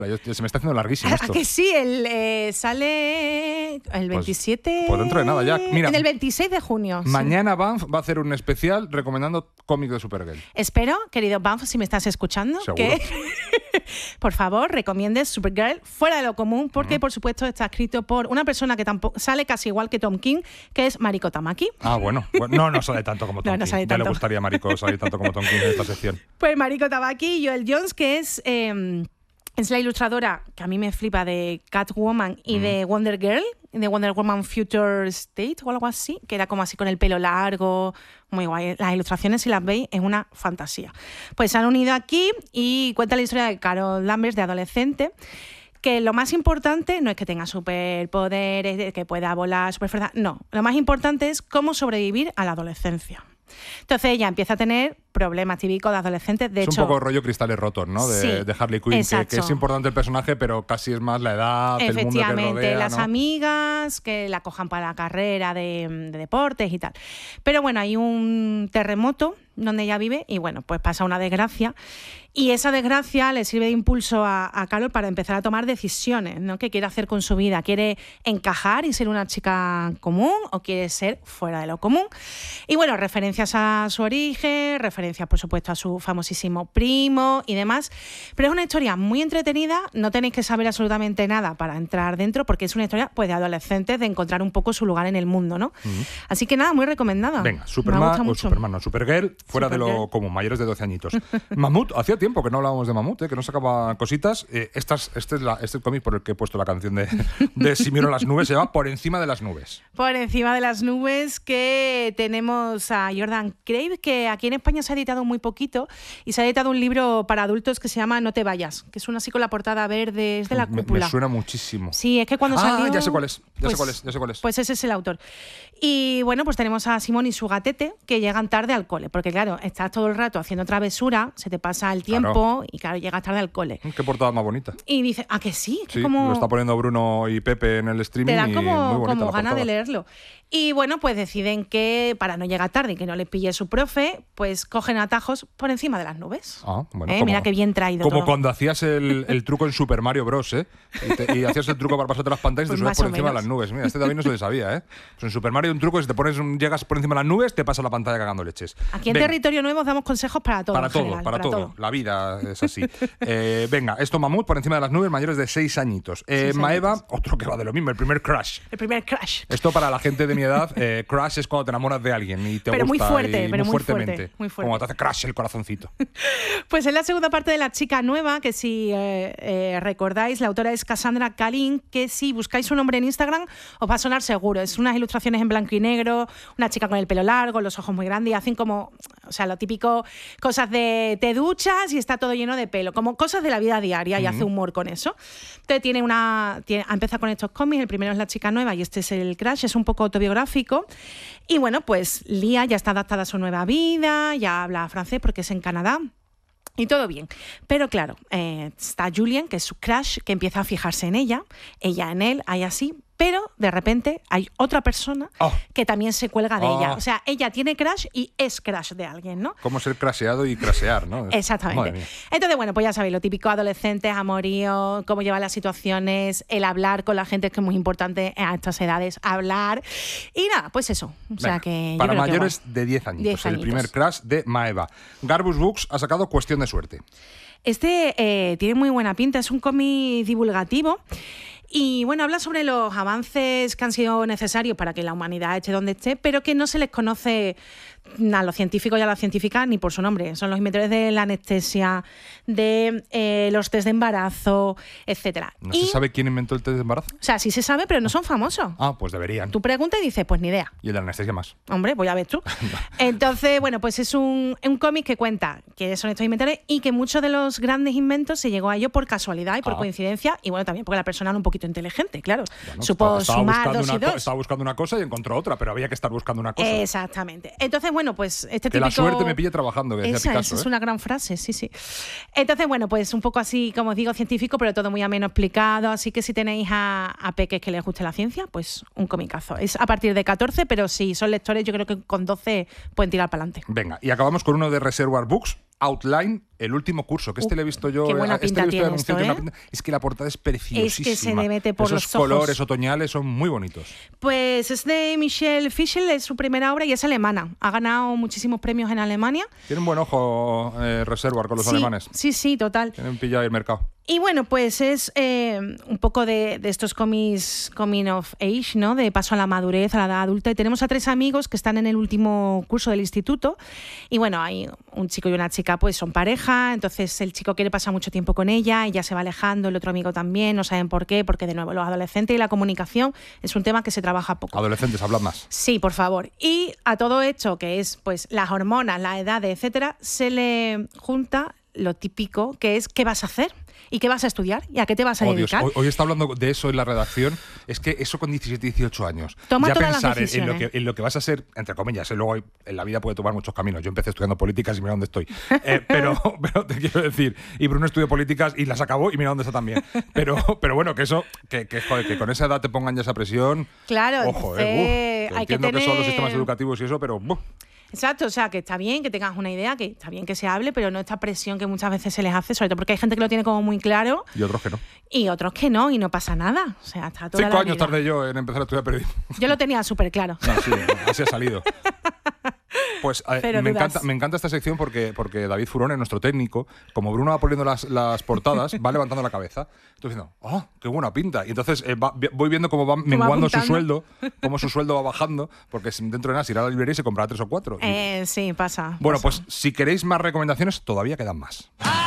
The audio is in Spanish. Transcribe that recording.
Se me está haciendo larguísimo esto. ¿A que sí? Sale el 27... Pues dentro de nada ya. Mira, en el 26 de junio. Mañana Banff va a hacer un especial recomendando cómics de Supergirl. Espero, querido Banff, si me estás escuchando, ¿Seguro? que por favor recomiendes Supergirl fuera de lo común, porque por supuesto está escrito por una persona que tampoco sale casi igual que Tom King, que es Mariko Tamaki. Ah, bueno. No sale tanto como Tom King. sale Ya tanto. le gustaría a Mariko salir tanto como Tom King en esta sección. Pues Mariko Tamaki y Joel Jones, que es la ilustradora que a mí me flipa de Catwoman y de Wonder Girl, de Wonder Woman Future State o algo así, que era como así con el pelo largo, muy guay. Las ilustraciones, si las veis, es una fantasía. Pues se han unido aquí y cuenta la historia de Carol Danvers, de adolescente, que lo más importante no es que tenga superpoderes, que pueda volar, superfuerza, no. Lo más importante es cómo sobrevivir a la adolescencia. Entonces ella empieza a tener problemas típicos de adolescentes. De hecho, un poco rollo Cristales Rotos, ¿no? De Harley Quinn, que es importante el personaje, pero casi es más la edad, el mundo que rodea, las ¿no? amigas que la cojan para la carrera de deportes y tal. Pero bueno, hay un terremoto donde ella vive y bueno, pues pasa una desgracia. Y esa desgracia le sirve de impulso a Carol para empezar a tomar decisiones, ¿no? ¿Qué quiere hacer con su vida? ¿Quiere encajar y ser una chica común o quiere ser fuera de lo común? Y bueno, referencias a su origen, referencias por supuesto a su famosísimo primo y demás. Pero es una historia muy entretenida, no tenéis que saber absolutamente nada para entrar dentro porque es una historia pues de adolescentes, de encontrar un poco su lugar en el mundo, ¿no? Así que nada, muy recomendada. Venga, Supergirl, fuera de lo común, mayores de 12 añitos. Mamut, hacía tiempo que no hablábamos de Mamut, que no sacaba cositas. Este cómic por el que he puesto la canción de Si miro las nubes, se llama Por encima de las nubes. Por encima de las nubes, que tenemos a Jordan Crave, que aquí en España se ha editado muy poquito y se ha editado un libro para adultos que se llama No te vayas, que es uno así con la portada verde, es de la cúpula. Me suena muchísimo. Sí, es que cuando salió... ya sé cuál es. Pues ese es el autor. Y bueno, pues tenemos a Simón y su gatete que llegan tarde al cole, porque claro, estás todo el rato haciendo travesura, se te pasa el tiempo y claro, llegas tarde al cole. Qué portada más bonita. Y dice, ¿a que sí? Sí, como... lo está poniendo Bruno y Pepe en el streaming. Te dan y muy bonita como ganas de leerlo. Y bueno, pues deciden que para no llegar tarde y que no les pille su profe, pues cogen atajos por encima de las nubes. Ah, bueno. Mira qué bien traído Como todo. cuando hacías el truco en Super Mario Bros, ¿eh? Y hacías el truco para pasarte las pantallas y Pues te subías más por o encima de menos. las nubes. Mira, David no se le sabía, ¿eh? Pues en Super Mario hay un truco, si te llegas por encima de las nubes, te pasa la pantalla cagando leches. Aquí en Territorio Nuevo damos consejos para todo. Para todo. La vida es así. Venga, esto Mamut, por encima de las nubes, mayores de 6 añitos. Maeva, otro que va de lo mismo, el primer crush. El primer crush. Esto para la gente de mi edad, crush es cuando te enamoras de alguien y te pero gusta. Muy fuerte, muy fuertemente. Muy fuerte. Como te hace crush el corazoncito. Pues es la segunda parte de La chica nueva, que si recordáis, la autora es Cassandra Kalin, que si buscáis su nombre en Instagram os va a sonar seguro. Es unas ilustraciones en blanco y negro, una chica con el pelo largo, los ojos muy grandes y hacen como, o sea, lo típico, cosas de te duchas y está todo lleno de pelo, como cosas de la vida diaria y hace humor con eso. Entonces ha empezado con estos cómics, el primero es La chica nueva y este es el crush, es un poco autobiográfico. Y bueno, pues Lia ya está adaptada a su nueva vida, ya habla francés porque es en Canadá. Y todo bien. Pero claro, está Julien, que es su crush, que empieza a fijarse en ella en él, hay así. Pero de repente hay otra persona que también se cuelga de ella. O sea, ella tiene crush y es crush de alguien, ¿no? Como ser crasheado y crasear, ¿no? Exactamente. Entonces, bueno, pues ya sabéis, lo típico adolescentes, amorío, cómo llevar las situaciones, el hablar con la gente, que es muy importante a estas edades, hablar. Y nada, pues eso. O sea que para yo creo mayores de 10 añitos, el primer crush de Maeva. Garbus Books ha sacado Cuestión de suerte. Este tiene muy buena pinta, es un cómic divulgativo. Y bueno, habla sobre los avances que han sido necesarios para que la humanidad esté donde esté, pero que no se les conoce a los científicos y a las científicas ni por su nombre. Son los inventores de la anestesia, de los test de embarazo, etcétera. ¿No se sabe quién inventó el test de embarazo? O sea, sí se sabe, pero no son famosos. Ah, pues deberían. Tú preguntas y dices, pues ni idea. Y el de la anestesia más. Hombre, pues ya ves tú. Entonces, bueno, pues es un cómic que cuenta que son estos inventores y que muchos de los grandes inventos se llegó a ello por casualidad y por coincidencia, y bueno, también porque la persona era un poquito inteligente, claro. Bueno, supo sumar dos y dos. Estaba buscando una cosa y encontró otra, pero había que estar buscando una cosa. Exactamente. Entonces, bueno, pues este que típico... la suerte me pille trabajando, que decía Picasso. Esa es una gran frase, sí. Entonces, bueno, pues un poco así, como os digo, científico, pero todo muy ameno explicado, así que si tenéis a peques que les guste la ciencia, pues un comicazo. Es a partir de 14, pero si son lectores, yo creo que con 12 pueden tirar para adelante. Venga, y acabamos con uno de Reservoir Books, Outline, El último curso, que le he visto yo. Qué buena pinta tiene esto, ¿eh? Es que la portada es preciosísima. Es que se le mete por los ojos. ojos. Esos colores otoñales son muy bonitos. Pues es de Michel Fischel, es su primera obra y es alemana. Ha ganado muchísimos premios en Alemania. Tiene un buen ojo Reservoir con los alemanes. Sí, total. Tienen pillado el mercado. Y bueno, pues es un poco de estos cómics coming of age, ¿no? De paso a la madurez, a la edad adulta. Y tenemos a 3 amigos que están en el último curso del instituto. Y bueno, hay un chico y una chica, pues son pareja. Entonces el chico quiere pasar mucho tiempo con ella, ella se va alejando, el otro amigo también, no saben por qué, porque de nuevo los adolescentes y la comunicación es un tema que se trabaja poco. Adolescentes, hablad más. Sí, por favor. Y a todo hecho, que es pues las hormonas, las edades, etcétera, se le junta lo típico, que es ¿qué vas a hacer? ¿Y qué vas a estudiar? ¿Y a qué te vas a dedicar? Dios, hoy está hablando de eso en la redacción. Es que eso con 17, 18 años. Toma ya todas pensar las decisiones. en lo que vas a ser, entre comillas, luego en la vida puede tomar muchos caminos. Yo empecé estudiando políticas y mira dónde estoy. Pero te quiero decir, y Bruno estudió políticas y las acabó y mira dónde está también. Pero bueno, que eso, que con esa edad te pongan ya esa presión. Claro, ojo, hay entiendo que que son los sistemas educativos y eso, pero... Exacto, o sea, que está bien que tengas una idea, que está bien que se hable, pero no esta presión que muchas veces se les hace, sobre todo porque hay gente que lo tiene como muy claro. Y otros que no. Y otros que no, y no pasa nada. O sea, está toda 5 años tardé yo en empezar a estudiar periodismo. Yo lo tenía súper claro. No, sí, así ha salido. Pues me encanta esta sección porque David Furone, nuestro técnico, como Bruno va poniendo las portadas, va levantando la cabeza. Estoy diciendo, ¡oh, qué buena pinta! Y entonces voy viendo cómo va menguando su sueldo, cómo su sueldo va bajando, porque dentro de nada, si irá a la librería y se comprará 3 o 4. Sí, pasa. Bueno, pasa. pues si queréis más recomendaciones, todavía quedan más.